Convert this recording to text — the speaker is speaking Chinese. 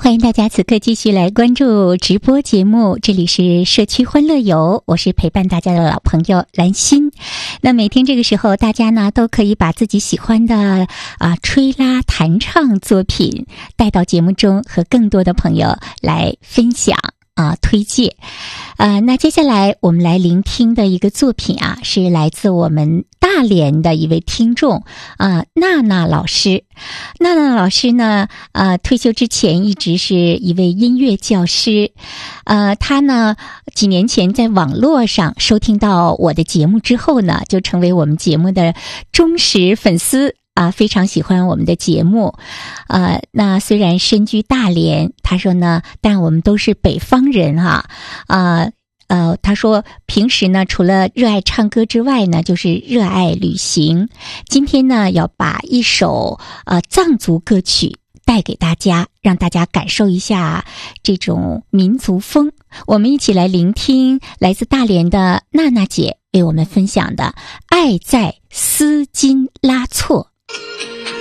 欢迎大家此刻继续来关注直播节目，这里是社区欢乐游，我是陪伴大家的老朋友兰心。那每天这个时候，大家呢都可以把自己喜欢的吹拉弹唱作品带到节目中，和更多的朋友来分享推介。那接下来我们来聆听的一个作品是来自我们大连的一位听众娜娜老师。娜娜老师呢退休之前一直是一位音乐教师。她呢几年前在网络上收听到我的节目之后呢，就成为我们节目的忠实粉丝非常喜欢我们的节目。那虽然身居大连，他说呢，但我们都是北方人他说平时呢，除了热爱唱歌之外呢，就是热爱旅行。今天呢，要把一首藏族歌曲带给大家，让大家感受一下这种民族风。我们一起来聆听来自大连的娜娜姐为我们分享的《爱在斯金拉措》。